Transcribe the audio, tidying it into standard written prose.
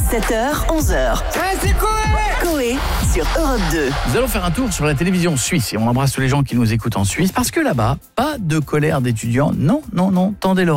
7h, 11h. C'est Coé Coé sur Europe 2. Nous allons faire un tour sur la télévision suisse et on embrasse tous les gens qui nous écoutent en Suisse parce que là-bas, pas de colère d'étudiants. Non, tendez l'oreille.